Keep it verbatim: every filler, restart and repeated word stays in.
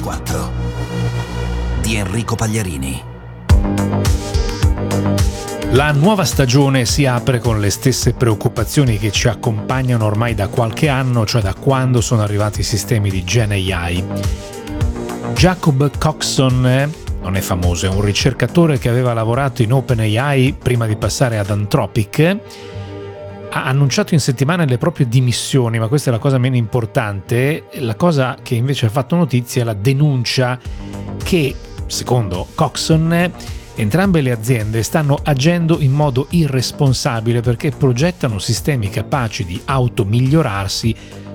ventiquattro di Enrico Pagliarini. La nuova stagione si apre con le stesse preoccupazioni che ci accompagnano ormai da qualche anno, cioè da quando sono arrivati i sistemi di Gen A I. Jacob Coxon non è famoso, è un ricercatore che aveva lavorato in OpenAI prima di passare ad Anthropic. Ha annunciato in settimana le proprie dimissioni, ma questa è la cosa meno importante. La cosa che invece ha fatto notizia è la denuncia che, secondo Coxon, entrambe le aziende stanno agendo in modo irresponsabile perché progettano sistemi capaci di automigliorarsi